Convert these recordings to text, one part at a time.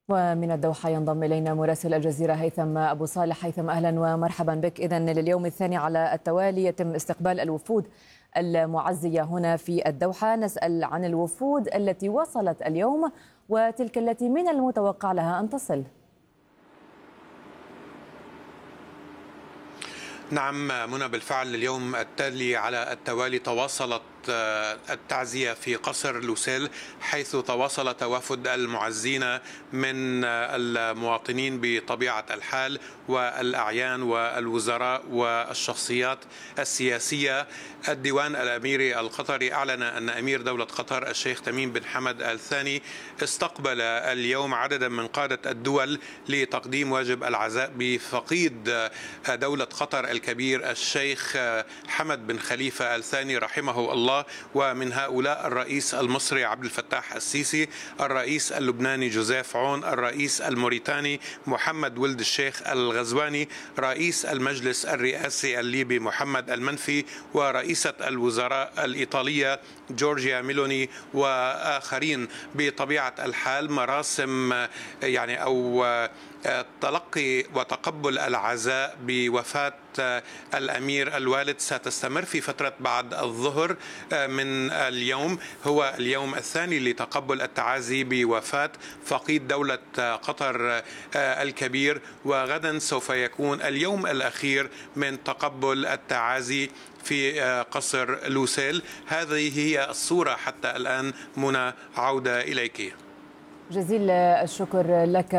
ومن الدوحة ينضم إلينا مراسل الجزيرة هيثم أبو صالح. هيثم، أهلا ومرحبا بك. إذن لليوم الثاني على التوالي يتم استقبال الوفود المعزية هنا في الدوحة. نسأل عن الوفود التي وصلت اليوم وتلك التي من المتوقع لها أن تصل. نعم منى، بالفعل اليوم التالي على التوالي تواصلت التعزية في قصر لوسيل، حيث تواصل توافد المعزين من المواطنين بطبيعة الحال والأعيان والوزراء والشخصيات السياسية. الديوان الأميري القطري أعلن أن أمير دولة قطر الشيخ تميم بن حمد آل ثاني استقبل اليوم عددا من قادة الدول لتقديم واجب العزاء بفقيد دولة قطر الكبير الشيخ حمد بن خليفة آل ثاني رحمه الله، ومن هؤلاء الرئيس المصري عبد الفتاح السيسي، الرئيس اللبناني جوزيف عون، الرئيس الموريتاني محمد ولد الشيخ الغزواني، رئيس المجلس الرئاسي الليبي محمد المنفي، ورئيسة الوزراء الإيطالية جورجيا ميلوني وآخرين. بطبيعة الحال مراسم أو تلقي وتقبل العزاء بوفاة الأمير الوالد ستستمر في فترة بعد الظهر من اليوم. هو اليوم الثاني لتقبل التعازي بوفاة فقيد دولة قطر الكبير، وغدا سوف يكون اليوم الأخير من تقبل التعازي في قصر لوسيل. هذه هي الصورة حتى الآن. منى، عودة إليك. جزيل الشكر لك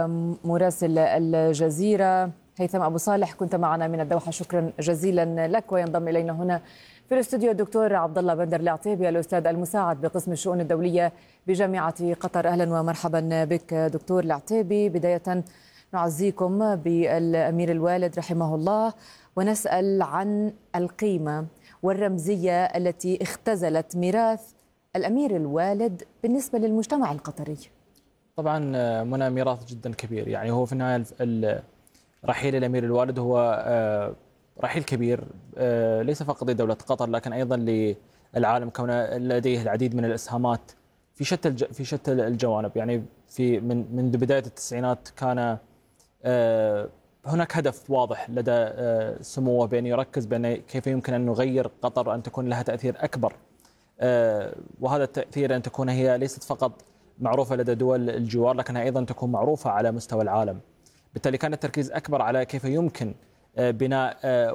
مراسل الجزيرة هيثم أبو صالح، كنت معنا من الدوحة. شكرا جزيلا لك. وينضم إلينا هنا في الاستوديو الدكتور عبد الله بندر العتيبي، الأستاذ المساعد بقسم الشؤون الدولية بجامعة قطر. أهلا ومرحبا بك دكتور العتيبي. بداية نعزيكم بالأمير الوالد رحمه الله، ونسأل عن القيمة والرمزية التي اختزلت ميراث الأمير الوالد بالنسبة للمجتمع القطري. طبعا منى، ميراث جدا كبير. يعني هو في النهاية رحيل الأمير الوالد هو رحيل كبير، ليس فقط لدولة قطر لكن أيضا للعالم، كونه لديه العديد من الإسهامات في شتى الجوانب. يعني منذ بداية التسعينات كان هناك هدف واضح لدى سموه بأن يركز بأن كيف يمكن أن نغير قطر، أن تكون لها تأثير أكبر، وهذا التأثير أن تكون هي ليست فقط معروفة لدى دول الجوار لكنها أيضا تكون معروفة على مستوى العالم. بالتالي كان التركيز أكبر على كيف يمكن بناء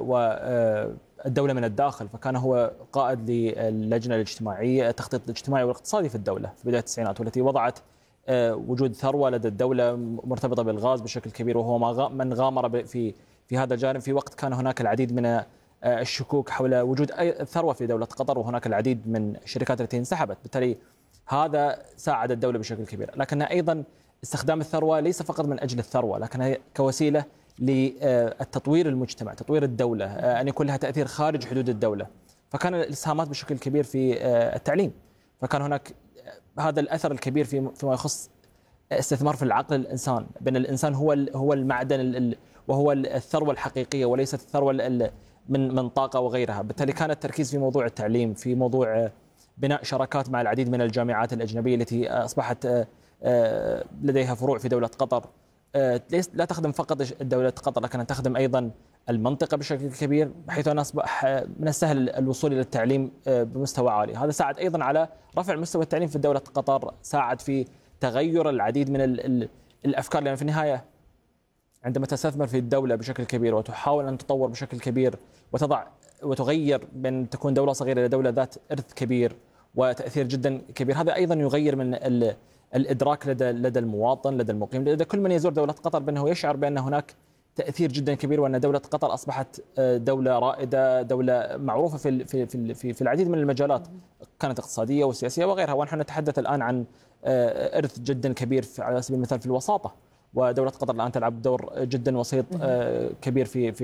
الدولة من الداخل. فكان هو قائد للجنة الاجتماعية، التخطيط الاجتماعي والاقتصادي في الدولة في بداية التسعينات، والتي وضعت وجود ثروة لدى الدولة مرتبطة بالغاز بشكل كبير، وهو من غامر في هذا الجانب في وقت كان هناك العديد من الشكوك حول وجود ثروة في دولة قطر، وهناك العديد من الشركات التي انسحبت. بالتالي هذا ساعد الدولة بشكل كبير، لكن أيضا استخدام الثروة ليس فقط من أجل الثروة لكنها كوسيلة للتطوير المجتمع، تطوير الدولة، أن يكون لها تأثير خارج حدود الدولة. فكان الإسهامات بشكل كبير في التعليم، فكان هناك هذا الأثر الكبير فيما يخص استثمار في العقل الإنسان، بأن الإنسان هو المعدن وهو الثروة الحقيقية وليست الثروة من طاقة وغيرها. بالتالي كان التركيز في موضوع التعليم، في موضوع بناء شراكات مع العديد من الجامعات الأجنبية التي أصبحت لديها فروع في دولة قطر، لا تخدم فقط دولة قطر لكنها تخدم أيضا المنطقة بشكل كبير، بحيث أن أصبح من السهل الوصول إلى التعليم بمستوى عالي. هذا ساعد أيضا على رفع مستوى التعليم في دولة قطر، ساعد في تغير العديد من الأفكار، لأن في النهاية عندما تستثمر في الدولة بشكل كبير وتحاول أن تطور بشكل كبير وتغير بأن تكون دولة صغيرة إلى دولة ذات إرث كبير وتأثير جدا كبير، هذا أيضا يغير من الإدراك لدى المواطن، لدى المقيم، لدى كل من يزور دولة قطر، بأنه يشعر بأن هناك تأثير جدا كبير، وأن دولة قطر أصبحت دولة رائدة، دولة معروفة في العديد من المجالات، كانت اقتصادية وسياسية وغيرها. ونحن نتحدث الآن عن إرث جدا كبير على سبيل المثال في الوساطة، ودولة قطر الآن تلعب دور جدا وسيط كبير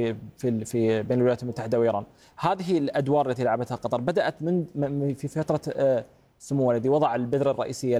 في بين الولايات المتحدة وإيران. هذه الأدوار التي لعبتها قطر بدأت في فترة سمو الذي وضع البذرة الرئيسية